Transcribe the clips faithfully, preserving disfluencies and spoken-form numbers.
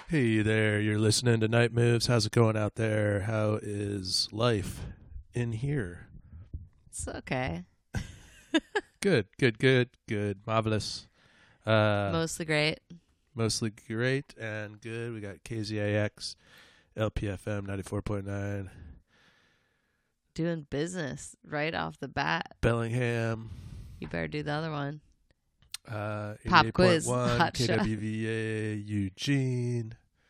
Hey there, you're listening to Night Moves. How's it going out there? How is life in here? It's okay. Good, good, good, good. Marvelous. Uh, Mostly great. mostly great and good. We got K Z A X, L P F M ninety-four point nine, Doing business right off the bat. Bellingham, You better do the other one. uh, Pop quiz, eighty-eight point one, hot shot. K W V A, Eugene.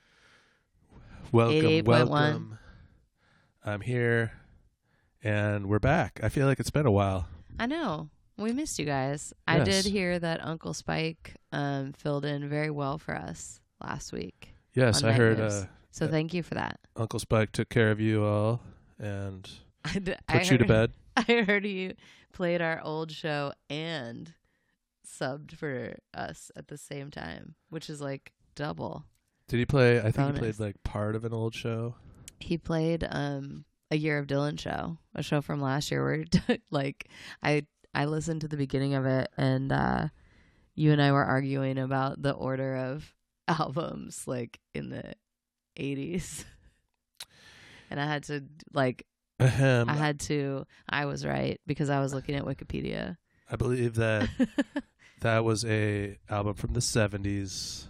Welcome, eighty-eight point one. welcome. I'm here, and we're back. I feel like it's been a while. I know. We missed you guys. I Yes. did hear that Uncle Spike um, filled in very well for us last week. Yes, on I Night heard Moves. uh, So uh, thank you for that. Uncle Spike took care of you all and I, d- put I you to heard- bed. I heard you played our old show and subbed for us at the same time, which is like double. Did he play? I think Bonus. he played like part of an old show. He played um a Year of Dylan show, a show from last year where like I I listened to the beginning of it and uh you and I were arguing about the order of albums like in the eighties. And I had to like Ahem. I had to I was right because I was looking at Wikipedia. I believe that that was a album from the seventies.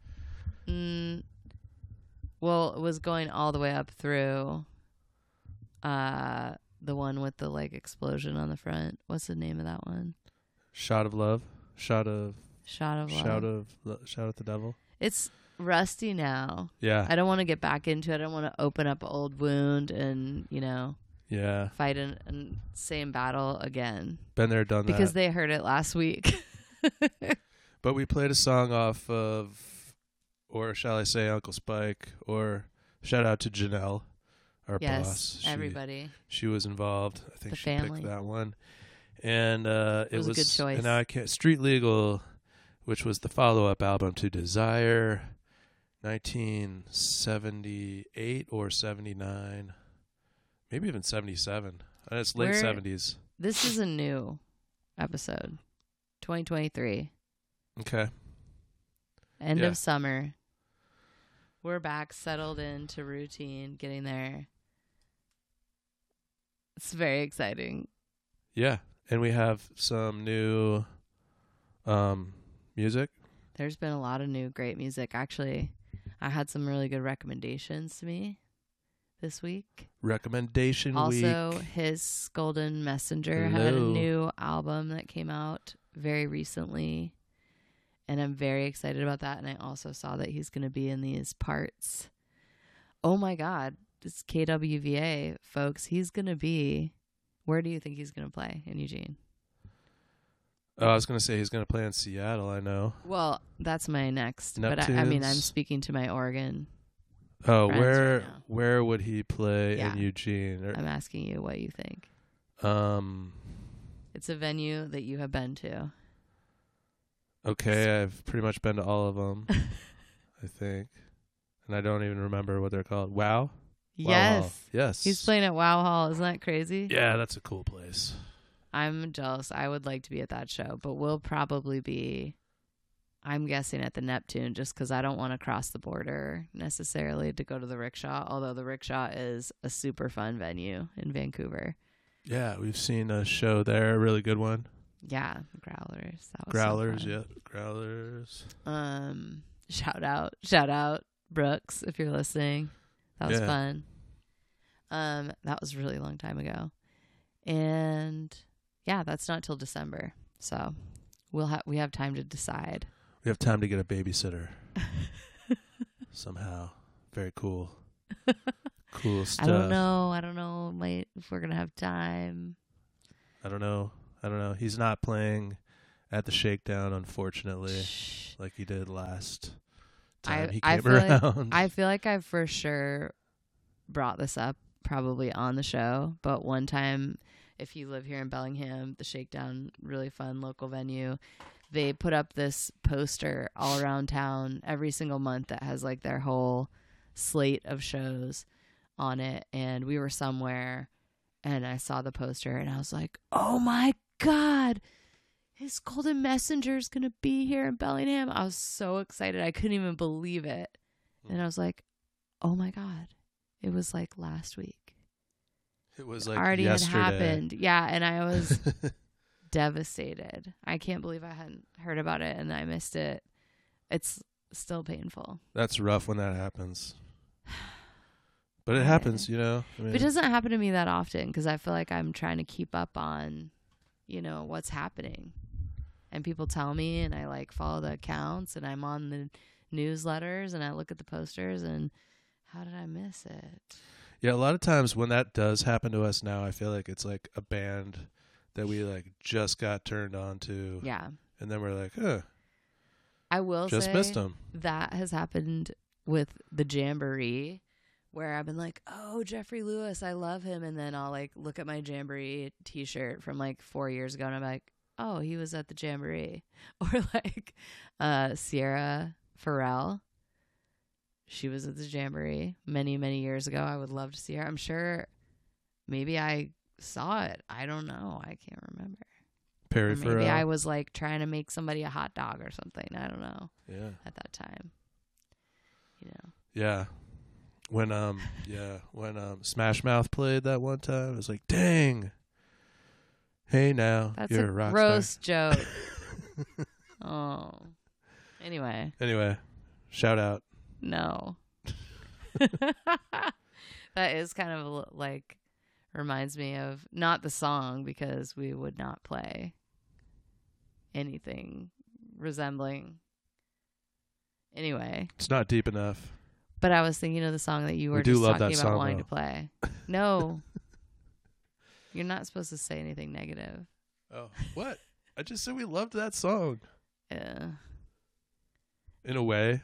mm, well, it was going all the way up through uh the one with the like explosion on the front. What's the name of that one? Shot of Love. Shot of Shot of Love. Shout of Lo- Shout at the Devil. It's rusty now. Yeah. I don't want to get back into it. I don't want to open up an old wound and, you know, Yeah. fight an, an same battle again. Been there, done Because that. they heard it last week. But we played a song off of, or shall I say, Uncle Spike, or shout out to Janelle, our yes, boss. She, everybody. She was involved. I think The she family. picked that one. And uh, it, It was a good choice. And now I can't. Street Legal, which was the follow-up album to Desire, nineteen seventy-eight or seventy-nine, maybe even seventy-seven. And it's late We're- seventies. This is a new episode. twenty twenty-three. Okay. End Yeah. of summer. We're back, settled into routine, getting there. It's very exciting. Yeah. And we have some new um, music. There's been a lot of new great music. Actually, I had some really good recommendations to me this week. Recommendation Also, week. his Golden Messenger had a Hello. new album that came out very recently. And I'm very excited about that. And I also saw that he's going to be in these parts. Oh my God. It's K W V A, folks. He's going to be. Where do you think he's going to play in Eugene? Oh, I was going to say he's going to play in Seattle, I know. Well, that's my next. But I, I mean, I'm Neptunes. speaking to my Oregon. Oh, friends where right now. where would he play Yeah. in Eugene? Or- I'm asking you what you think. um, It's a venue that you have been to. okay, I've pretty much been to all of them, I think. And I don't even remember what they're called. Wow? Wow Yes. Hall. Yes. He's playing at Wow Hall. Isn't that crazy? Yeah, that's a cool place. I'm jealous. I would like to be at that show, but we'll probably be, I'm guessing, at the Neptune just because I don't want to cross the border necessarily to go to the Rickshaw, although the Rickshaw is a super fun venue in Vancouver. Yeah, we've seen a show there, a really good one. Yeah, Growlers. That was so Growlers, fun. yeah. Growlers. Um, shout out, shout out, Brooks, if you're listening. That was Yeah. fun. Um, that was a really long time ago, and yeah, that's not till December, so we'll have we have time to decide. We have time to get a babysitter. Somehow. Very cool. Cool stuff. I don't know. I don't know might, if we're gonna have time. I don't know. I don't know. He's not playing at the Shakedown, unfortunately, Shh. like he did last time I he I came feel like around. I feel like I've for sure brought this up probably on the show, but one time, if you live here in Bellingham, the Shakedown, really fun local venue, they put up this poster all around town every single month that has like their whole slate of shows on it. And we were somewhere and I saw the poster and I was like, oh my God, his Golden Messenger is going to be here in Bellingham. I was so excited. I couldn't even believe it. And I was like, oh my God, it was like last week. It was like already yesterday. had happened. Yeah. And I was devastated. I can't believe I hadn't heard about it and I missed it. It's still painful. That's rough when that happens. But it Yeah. happens, you know? I mean, It doesn't happen to me that often because I feel like I'm trying to keep up on, you know, what's happening. And people tell me and I like follow the accounts and I'm on the newsletters and I look at the posters and how did I miss it? yeah, a lot of times when that does happen to us now, I feel like it's like a band that we like just got turned on to. Yeah. And then we're like, huh, I will just say missed them. that has happened with the Jamboree where I've been like, oh, Jeffrey Lewis, I love him. And then I'll like look at my Jamboree t-shirt from like four years ago and I'm like, oh, he was at the Jamboree. Or like uh, Sierra Farrell. She was at the Jamboree many, many years ago. I would love to see her. I'm sure maybe I saw it. I don't know. I can't remember. Perry Or maybe Farrell. I was like trying to make somebody a hot dog or something. I don't know yeah. at that time. You know. Yeah. When um yeah, when um Smash Mouth played that one time, it was like, dang. Hey now, That's you're a a rock gross star. joke. Oh. Anyway, Anyway, shout out. no. That is kind of a- like reminds me of not the song because we would not play anything resembling. Anyway, It's not deep enough. but I was thinking of the song that you We were do just love talking that about song, wanting though. to play. No. You're not supposed to say anything negative. Oh, what? I just said we loved that song. Yeah. In a way.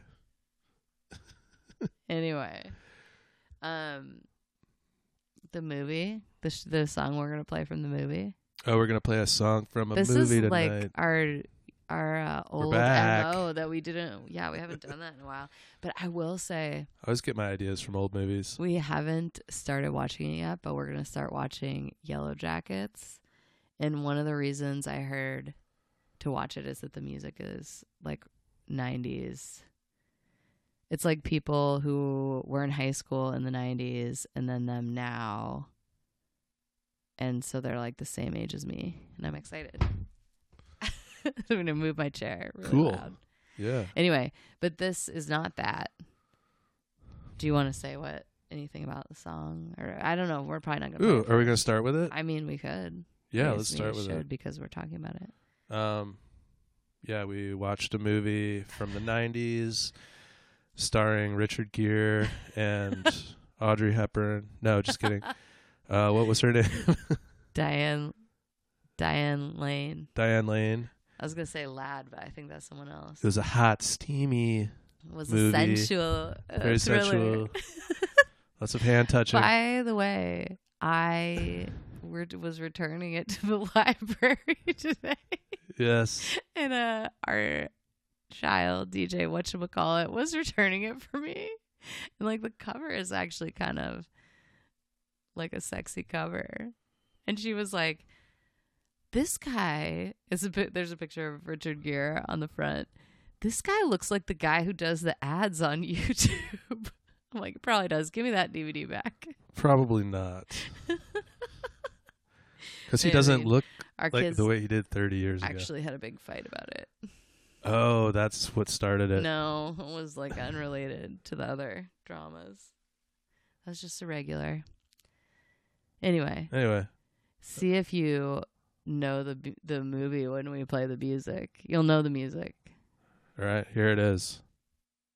Anyway, um, the movie, the sh- the song we're gonna play from the movie. Oh, we're gonna play a song from a This movie is tonight. like our our uh, old back. M O that we didn't. Yeah, we haven't done that in a while. But I will say I always get my ideas from old movies. we haven't started watching it yet, but we're gonna start watching Yellow Jackets. And one of the reasons I heard to watch it is that the music is like nineties. It's like people who were in high school in the nineties and then them now. And so they're like the same age as me. And I'm excited. I'm going to move my chair really Cool. loud. Yeah. Anyway, but this is not that. Do you want to say what anything about the song? Or I don't know. We're probably not going Ooh, to. are we gonna start with it? I mean, we could. Yeah, I let's guess start we with should it. because we're talking about it. Um, yeah, we watched a movie from the nineties starring Richard Gere and Audrey Hepburn. No, just kidding. Uh, what was her name? Diane, Diane Lane. Diane Lane. I was gonna say Lad, but I think that's someone else. It was a hot, steamy, It was movie. a sensual, uh, very thriller. sensual. Lots of hand touching. By the way, I were, was returning it to the library today, Yes. and uh, our child D J whatchamacallit was returning it for me, and like the cover is actually kind of like a sexy cover, and she was like, this guy is a bit, there's a picture of Richard Gere on the front. This guy looks like the guy who does the ads on YouTube. I'm like, it probably does. Give me that D V D back. Probably not. Because he I doesn't mean, look Our like kids the way he did thirty years ago. actually had a big fight about it. Oh, that's what started it. No, it was like unrelated to the other dramas. That was just a regular. Anyway, Anyway, see if you know the bu- the movie when we play the music. You'll know the music. all right, here it is.